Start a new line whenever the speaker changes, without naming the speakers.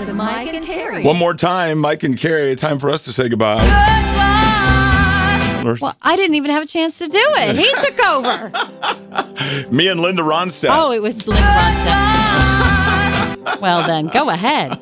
to Mike and Carrie.
One more time, Mike and Carrie. Time for us to say goodbye.
Well, I didn't even have a chance to do it. He took over.
Me and Linda Ronstadt.
Oh, it was Linda Ronstadt. Well, then, go ahead.